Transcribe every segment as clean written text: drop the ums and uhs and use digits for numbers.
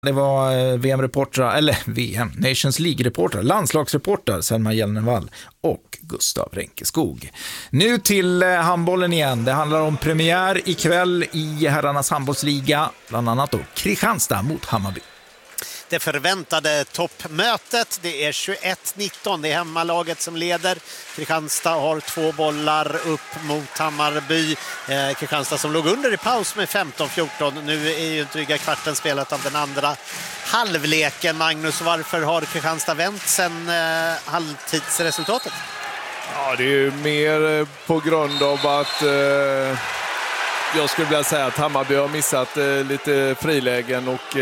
Det var VM-reportrar, eller VM, Nations League-reportrar, landslagsreportrar Selma Jelnevall och Gustav Renkeskog. Nu till handbollen igen. Det handlar om premiär ikväll i herrarnas handbollsliga, bland annat då Kristianstad mot Hammarby. Det förväntade toppmötet, det är 21-19, det är hemmalaget som leder. Kristianstad har 2 bollar upp mot Hammarby. Kristianstad som låg under i paus med 15-14. Nu är ju inte dryga kvarten spelat av den andra halvleken. Magnus, varför har Kristianstad vänt sen halvtidsresultatet? Ja, det är ju mer på grund av att jag skulle vilja säga att Hammarby har missat lite frilägen och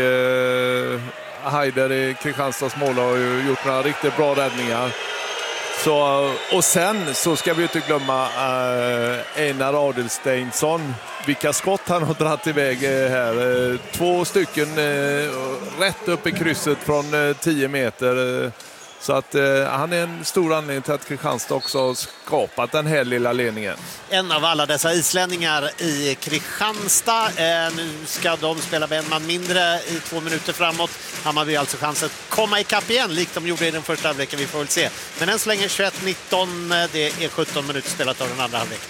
Heider i Kristianstads mål har ju gjort några riktigt bra räddningar. Så, och sen så ska vi inte glömma Einar Adelsteinsson. Vilka skott han har dratt iväg här. 2 stycken rätt upp i krysset från 10 meter. Så att han är en stor anledning till att Kristianstad också har skapat den här lilla ledningen. En av alla dessa islänningar i Kristianstad. Nu ska de spela med en man mindre i 2 minuter framåt. Hammarby alltså chans att komma ikapp igen, likt de gjorde i den första halvleken. Vi får väl se. Men än så länge 21-19. Det är 17 minuter spelat av den andra halvleken.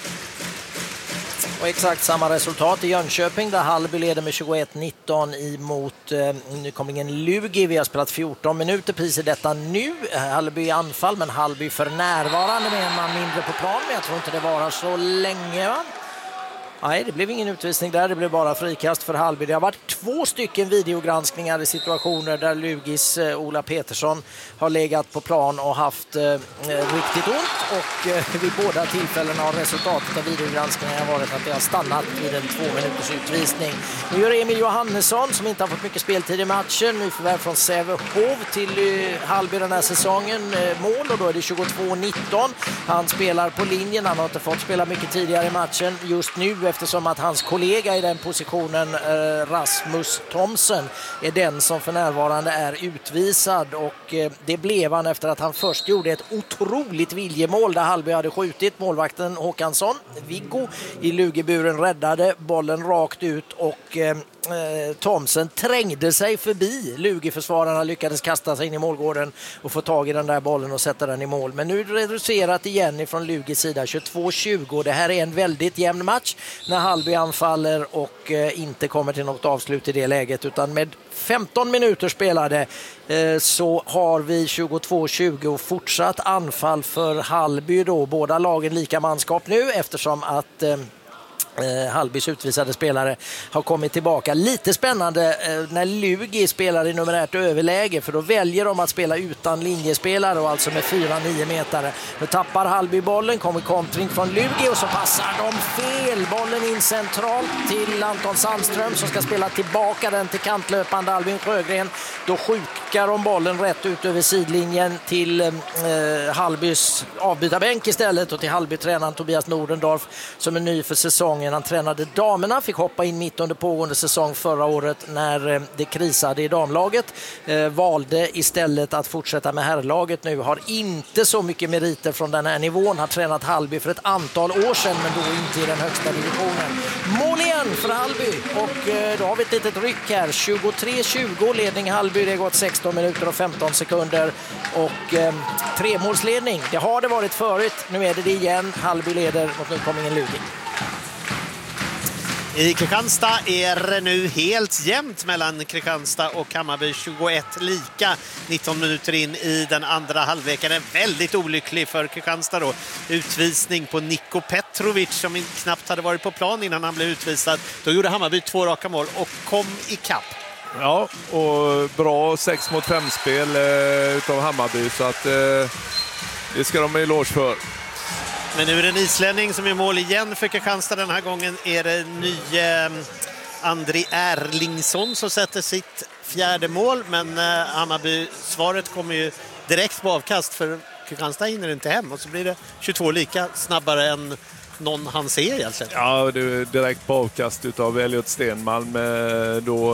Och exakt samma resultat i Jönköping där Hallby leder med 21-19 emot nykomlingen Lugi. Vi har spelat 14 minuter precis i detta nu. Hallby i anfall, men Hallby för närvarande med en man mindre på plan. Men jag tror inte det varar så länge, va? Nej, det blev ingen utvisning där. Det blev bara frikast för Hallby. Det har varit 2 stycken videogranskningar i situationer där Lugis Ola Petersson har legat på plan och haft riktigt ont. Och vid båda tillfällena har resultatet av videogranskningen varit att det har stannat vid en 2 minuters utvisning. Nu gör Emil Johannesson, som inte har fått mycket speltid i matchen, nyförvärv från Sävehof till Hallby den här säsongen, mål, och då är det 22-19. Han spelar på linjen. Han har inte fått spela mycket tidigare i matchen just nu, eftersom att hans kollega i den positionen, Rasmus Thomsen, är den som för närvarande är utvisad. Och det blev han efter att han först gjorde ett otroligt viljemål där Hallby hade skjutit. Målvakten Håkansson, Viggo, i Lugeburen räddade bollen rakt ut och Thomsen trängde sig förbi. Lugeförsvararna lyckades kasta sig in i målgården och få tag i den där bollen och sätta den i mål. Men nu reducerat igen ifrån Luges sida, 22-20. Det här är en väldigt jämn match när Hallby anfaller och inte kommer till något avslut i det läget, utan med 15 minuter spelade så har vi 22-20 och fortsatt anfall för Hallby då. Båda lagen lika manskap nu, eftersom att Hallbys utvisade spelare har kommit tillbaka. Lite spännande när Lugi spelar i numerärt överläge, för då väljer de att spela utan linjespelare och alltså med 4-9 metare. Nu tappar Hallby bollen, kommer kontring från Lugi och så passar de fel. Bollen in centralt till Anton Sandström som ska spela tillbaka den till kantlöpande Albin Sjögren. Då skjutkar de bollen rätt ut över sidlinjen till Hallbys avbytarbänk istället, och till Hallby-tränaren Tobias Nordendorf som är ny för säsongen. Han tränade damerna, fick hoppa in mitt under pågående säsong förra året när det krisade i damlaget. Valde istället att fortsätta med herrlaget nu. Har inte så mycket meriter från den här nivån. Har tränat Hallby för ett antal år sedan, men då inte i den högsta divisionen. Mål igen för Hallby, och då har vi ett litet ryck här. 23-20 ledning Hallby. Det har gått 16 minuter och 15 sekunder och 3-målsledning. Det har det varit förut. Nu är det igen. Hallby leder mot nykomlingen Lugi. I Kristianstad är det nu helt jämnt mellan Kristianstad och Hammarby, 21 lika 19 minuter in i den andra halvleken. Är väldigt olycklig för Kristianstad då. Utvisning på Niko Petrovic som knappt hade varit på plan innan han blev utvisad. Då gjorde Hammarby 2 raka mål och kom ikapp. Ja, och bra 6-mot-5-spel utav Hammarby, så att det ska de ha eloge för. Men nu är det en islänning som är mål igen för Kristianstad. Den här gången är det nye Andri Erlingsson som sätter sitt 4:e mål. Men Hammarby, svaret kommer ju direkt på avkast, för Kristianstad hinner inte hem. Och så blir det 22 lika snabbare än någon han ser egentligen. Ja, det är direkt på avkast utav Elliot Stenmalm då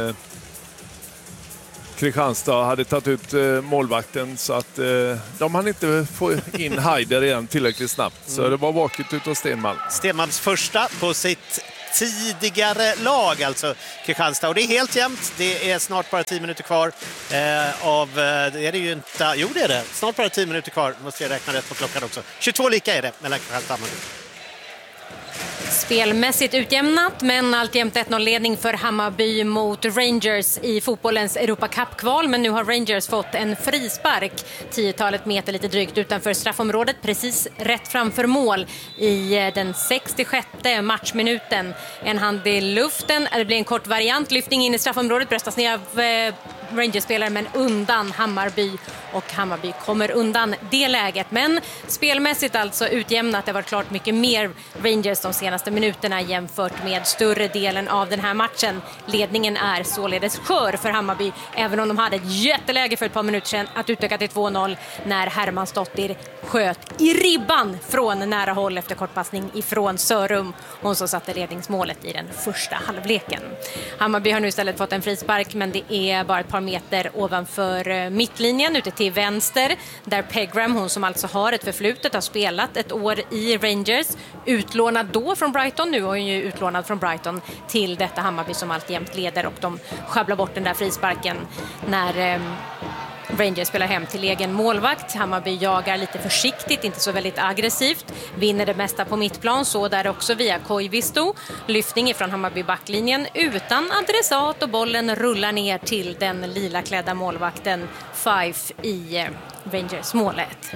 Kristianstad hade tagit ut målvakten, så att de hann inte få in Heider igen tillräckligt snabbt. Så det var vaket utav Stenmalm. Stenmalms första på sitt tidigare lag, alltså Kristianstad. Och det är helt jämnt. Det är snart bara 10 minuter kvar det är det ju inte. Jo, det är det. Snart bara 10 minuter kvar. Måste jag räkna rätt på klockan också. 22 lika är det mellan Kristianstad och Hammarby. Spelmässigt utjämnat, men alltjämt 1-0-ledning för Hammarby mot Rangers i fotbollens Europa Cup-kval. Men nu har Rangers fått en frispark 10-talet meter lite drygt utanför straffområdet, precis rätt framför mål i den 66:e matchminuten. En hand i luften, det blir en kort variant, lyftning in i straffområdet, bröstas ner av Rangers-spelare men undan Hammarby, och Hammarby kommer undan det läget. Men spelmässigt alltså utjämnat. Det har varit klart mycket mer Rangers de senaste minuterna jämfört med större delen av den här matchen. Ledningen är således skör för Hammarby, även om de hade ett jätteläge för ett par minuter sedan att utöka till 2-0 när Hermansdottir sköt i ribban från nära håll efter kortpassning ifrån Sörum. Hon som satte ledningsmålet i den första halvleken. Hammarby har nu istället fått en frispark, men det är bara ett par meter ovanför mittlinjen ute till vänster, där Pegram, hon som alltså har ett förflutet, har spelat ett år i Rangers, utlånad då från Brighton, nu är hon ju utlånad från Brighton till detta Hammarby som alltjämt leder, och de sjabblar bort den där frisparken när Rangers spelar hem till egen målvakt. Hammarby jagar lite försiktigt, inte så väldigt aggressivt. Vinner det mesta på mittplan, så där också via Koivisto. Lyftning ifrån Hammarby backlinjen utan adressat, och bollen rullar ner till den lila klädda målvakten Fife i Rangers målet.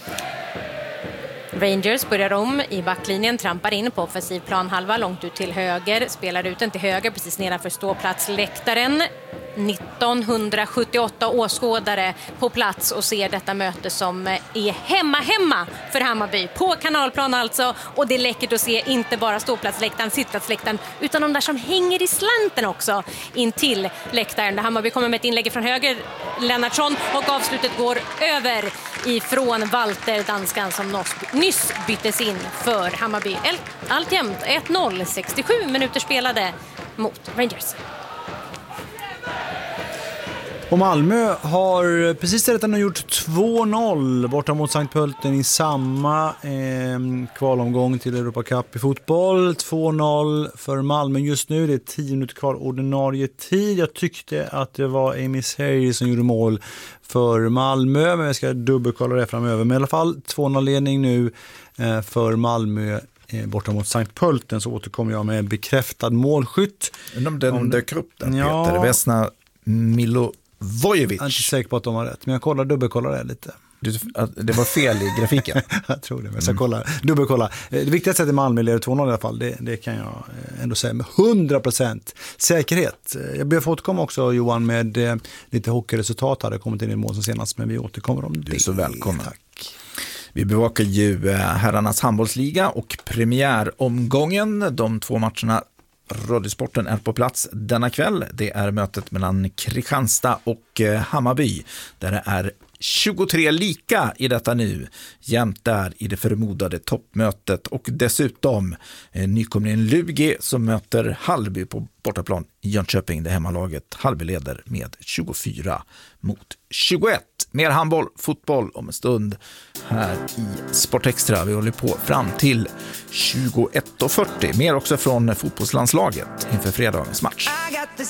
Rangers börjar om i backlinjen, trampar in på offensiv planhalva långt ut till höger, spelar ut den till höger precis nedanför ståplatsläktaren. 1978 åskådare på plats och ser detta möte som är hemma för Hammarby på Kanalplan alltså, och det är läckert att se inte bara ståplatsläktaren, sittplatsläktaren, utan de där som hänger i slanten också in till läktaren, där Hammarby kommer med ett inlägg från höger, Lennartsson, och avslutet går över ifrån Walter, danskan som nyss byttes in för Hammarby. Alltjämt 1-0, 67 minuter spelade mot Rangers. Och Malmö har precis redan gjort 2-0 borta mot Sankt Pölten i samma kvalomgång till Europa Cup i fotboll. 2-0 för Malmö just nu. Det är 10 minuter kvar ordinarie tid. Jag tyckte att det var Amy Sey som gjorde mål för Malmö, men jag ska dubbelkolla det framöver. Men i alla fall 2-0-ledning nu för Malmö borta mot Sankt Pölten, så återkommer jag med bekräftad målskytt. Den dök upp där, ja. Peter. Vesna Milovojevic. Jag är inte säker på att de har rätt, men jag dubbelkollar det lite. Det var fel i grafiken. Jag tror det, men jag ska dubbelkolla. Det viktigaste är att Malmö leder 2-0 i alla fall. Det kan jag ändå säga med 100% säkerhet. Jag ber att få återkomma också, Johan, med lite hockeyresultat. Hade kommit in i mål som senast, men vi återkommer om det. Du är så välkommen. Tack. Vi bevakar ju herrarnas handbollsliga och premiäromgången. De 2 matcherna Radiosporten är på plats denna kväll. Det är mötet mellan Kristianstad och Hammarby, där det är 23 lika i detta nu, jämt där i det förmodade toppmötet, och dessutom nykomlingen Lugi som möter Hallby på bortaplan i Jönköping. Det hemmalaget Hallby leder med 24-21. Mer handboll, fotboll om en stund här i Sportextra. Vi håller på fram till 21:40. Mer också från fotbollslandslaget inför fredagens match.